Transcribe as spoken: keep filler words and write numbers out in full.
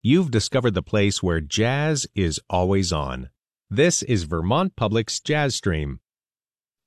You've discovered the place where jazz is always on. This is Vermont Public's Jazz Stream,